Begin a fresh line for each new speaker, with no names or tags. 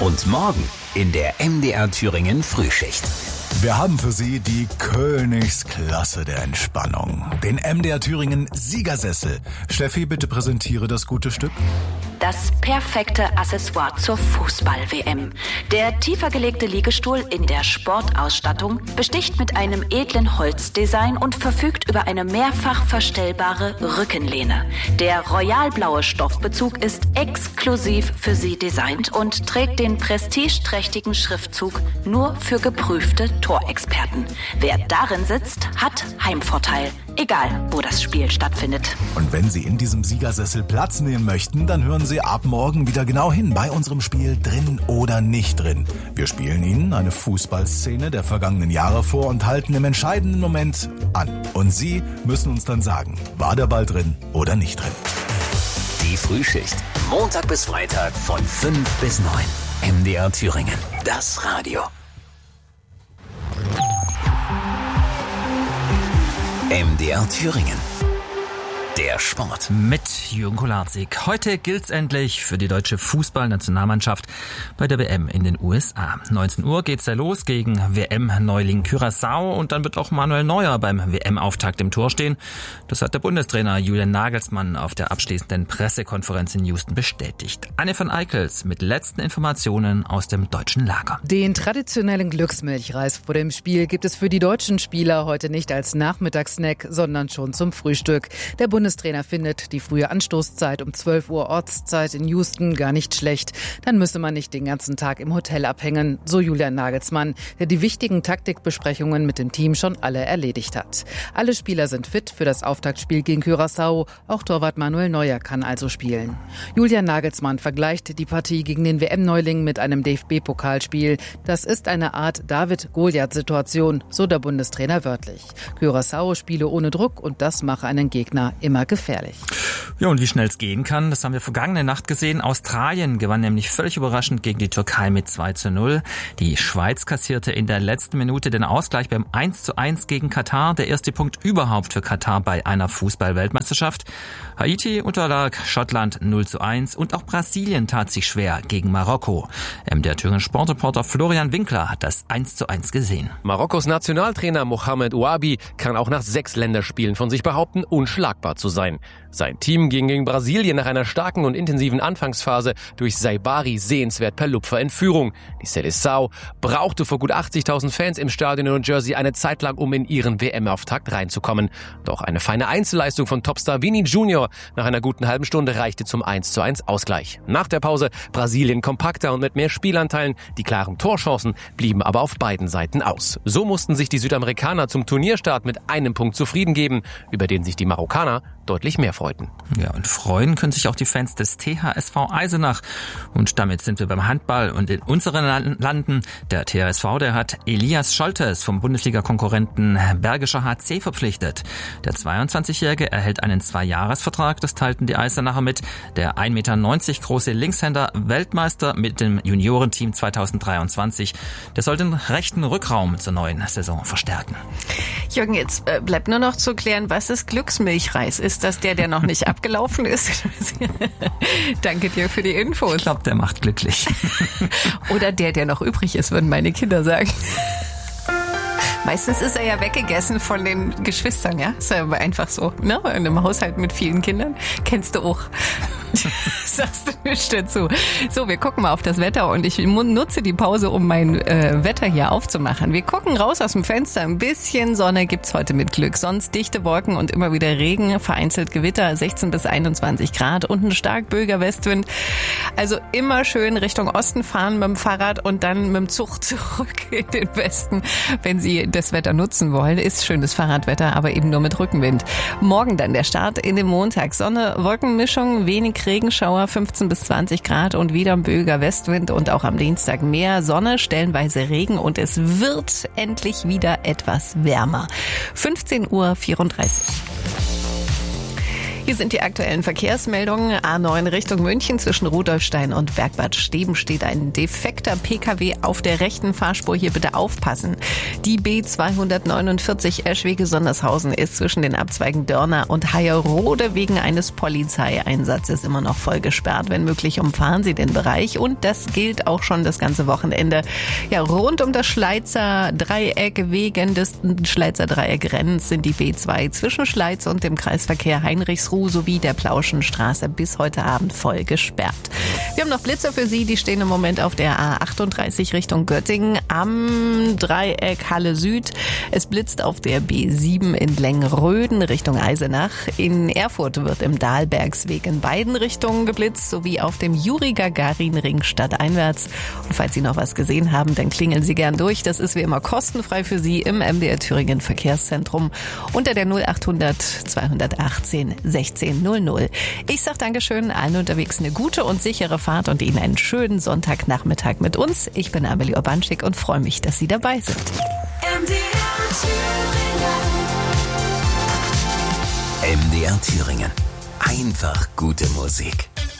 Und morgen in der MDR Thüringen Frühschicht.
Wir haben für Sie die Königsklasse der Entspannung. Den MDR Thüringen Siegersessel. Steffi, bitte präsentiere das gute Stück.
Das perfekte Accessoire zur Fußball-WM. Der tiefer gelegte Liegestuhl in der Sportausstattung besticht mit einem edlen Holzdesign und verfügt über eine mehrfach verstellbare Rückenlehne. Der royalblaue Stoffbezug ist exklusiv für Sie designt und trägt den prestigeträchtigen Schriftzug nur für geprüfte Torexperten. Wer darin sitzt, hat Heimvorteil. Egal, wo das Spiel stattfindet.
Und wenn Sie in diesem Siegersessel Platz nehmen möchten, dann hören Sie ab morgen wieder genau hin bei unserem Spiel Drin oder nicht drin. Wir spielen Ihnen eine Fußballszene der vergangenen Jahre vor und halten im entscheidenden Moment an. Und Sie müssen uns dann sagen, war der Ball drin oder nicht drin.
Die Frühschicht. Montag bis Freitag von 5 bis 9. MDR Thüringen. Das Radio. MDR Thüringen. Der Sport.
Mit Jürgen Kolarzig. Heute gilt's endlich für die deutsche Fußballnationalmannschaft bei der WM in den USA. 19 Uhr geht's ja los gegen WM-Neuling Curaçao und dann wird auch Manuel Neuer beim WM-Auftakt im Tor stehen. Das hat der Bundestrainer Julian Nagelsmann auf der abschließenden Pressekonferenz in Houston bestätigt. Anne van Eickels mit letzten Informationen aus dem deutschen Lager.
Den traditionellen Glücksmilchreis vor dem Spiel gibt es für die deutschen Spieler heute nicht als Nachmittagssnack, sondern schon zum Frühstück. Der Bundestrainer findet die frühe Anstoßzeit um 12 Uhr Ortszeit in Houston gar nicht schlecht. Dann müsse man nicht den ganzen Tag im Hotel abhängen, so Julian Nagelsmann, der die wichtigen Taktikbesprechungen mit dem Team schon alle erledigt hat. Alle Spieler sind fit für das Auftaktspiel gegen Curaçao. Auch Torwart Manuel Neuer kann also spielen. Julian Nagelsmann vergleicht die Partie gegen den WM-Neuling mit einem DFB-Pokalspiel. Das ist eine Art David-Goliath-Situation, so der Bundestrainer wörtlich. Curaçao spiele ohne Druck und das mache einen Gegner immer gefährlich.
Ja, und wie schnell es gehen kann, das haben wir vergangene Nacht gesehen. Australien gewann nämlich völlig überraschend gegen die Türkei mit 2:0. Die Schweiz kassierte in der letzten Minute den Ausgleich beim 1:1 gegen Katar. Der erste Punkt überhaupt für Katar bei einer Fußball-Weltmeisterschaft. Haiti unterlag Schottland 0:1 und auch Brasilien tat sich schwer gegen Marokko. Der Thüringer Sportreporter Florian Winkler hat das 1:1 gesehen.
Marokkos Nationaltrainer Mohamed Ouabi kann auch nach 6 Länderspielen von sich behaupten, unschlagbar zu sein. Sein Team ging gegen Brasilien nach einer starken und intensiven Anfangsphase durch Saibari sehenswert per Lupfer in Führung. Die Seleção brauchte vor gut 80.000 Fans im Stadion in New Jersey eine Zeit lang, um in ihren WM-Auftakt reinzukommen. Doch eine feine Einzelleistung von Topstar Vini Junior nach einer guten halben Stunde reichte zum 1:1 Ausgleich. Nach der Pause Brasilien kompakter und mit mehr Spielanteilen. Die klaren Torchancen blieben aber auf beiden Seiten aus. So mussten sich die Südamerikaner zum Turnierstart mit einem Punkt zufrieden geben, über den sich die Marokkaner deutlich mehr freuten.
Ja, und freuen können sich auch die Fans des THSV Eisenach. Und damit sind wir beim Handball und in unseren Landen. Der THSV, der hat Elias Scholtes vom Bundesliga-Konkurrenten Bergischer HC verpflichtet. Der 22-Jährige erhält einen 2-Jahres-Vertrag, das teilten die Eisenacher mit. Der 1,90 Meter große Linkshänder Weltmeister mit dem Juniorenteam 2023. Der soll den rechten Rückraum zur neuen Saison verstärken.
Jürgen, jetzt bleibt nur noch zu klären, was ist Glücksmilchreis? Ist das der noch nicht abgelaufen ist? Danke dir für die Infos.
Ich glaube, der macht glücklich.
Oder der noch übrig ist, würden meine Kinder sagen. Meistens ist er ja weggegessen von den Geschwistern, ja? Ist ja einfach so, ne? In einem Haushalt mit vielen Kindern. Kennst du auch. Sagst du nicht dazu. So, wir gucken mal auf das Wetter und ich nutze die Pause, um mein Wetter hier aufzumachen. Wir gucken raus aus dem Fenster. Ein bisschen Sonne gibt's heute mit Glück. Sonst dichte Wolken und immer wieder Regen, vereinzelt Gewitter, 16 bis 21 Grad und ein stark böiger Westwind. Also immer schön Richtung Osten fahren mit dem Fahrrad und dann mit dem Zug zurück in den Westen, wenn Sie das Wetter nutzen wollen. Ist schönes Fahrradwetter, aber eben nur mit Rückenwind. Morgen dann der Start in den Montag. Sonne, Wolkenmischung, wenig Regenschauer, 15 bis 20 Grad und wieder ein böiger Westwind und auch am Dienstag mehr Sonne, stellenweise Regen und es wird endlich wieder etwas wärmer. 15:34 Uhr. Hier sind die aktuellen Verkehrsmeldungen. A9 Richtung München zwischen Rudolfstein und Bergbad Steben steht ein defekter Pkw auf der rechten Fahrspur. Hier bitte aufpassen. Die B249 Eschwege-Sondershausen ist zwischen den Abzweigen Dörner und Heierode wegen eines Polizeieinsatzes immer noch voll gesperrt. Wenn möglich, umfahren Sie den Bereich. Und das gilt auch schon das ganze Wochenende. Ja, rund um das Schleizer Dreieck, wegen des Schleizer Dreieck-Rennens sind die B2 zwischen Schleiz und dem Kreisverkehr Heinrichsruh sowie der Plauschenstraße bis heute Abend voll gesperrt. Wir haben noch Blitzer für Sie, die stehen im Moment auf der A38 Richtung Göttingen am Dreieck Halle Süd. Es blitzt auf der B7 in Lengröden Richtung Eisenach. In Erfurt wird im Dahlbergsweg in beiden Richtungen geblitzt, sowie auf dem Juri-Gagarin-Ring stadteinwärts. Und falls Sie noch was gesehen haben, dann klingeln Sie gern durch. Das ist wie immer kostenfrei für Sie im MDR Thüringen Verkehrszentrum unter der 0800 218 1600. Ich sag Dankeschön, allen unterwegs eine gute und sichere Fahrt und Ihnen einen schönen Sonntagnachmittag mit uns. Ich bin Amelie Urbanschik und freue mich, dass Sie dabei sind.
MDR Thüringen. Einfach gute Musik.